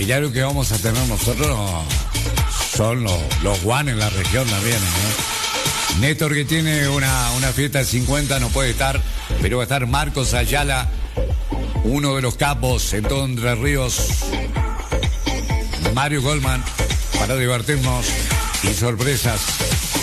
Y ya lo que vamos a tener nosotros son los One en la región también, ¿eh? Néstor, que tiene una fiesta de 50, no puede estar, pero va a estar Marcos Ayala, uno de los capos en todo Entre Ríos, Mario Goldman, para divertirnos y sorpresas.